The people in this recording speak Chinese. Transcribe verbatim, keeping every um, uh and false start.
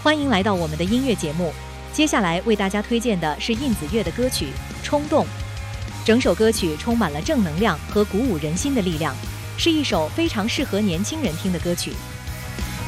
欢迎来到我们的音乐节目。接下来为大家推荐的是印子乐的歌曲《冲动》。整首歌曲充满了正能量和鼓舞人心的力量，是一首非常适合年轻人听的歌曲。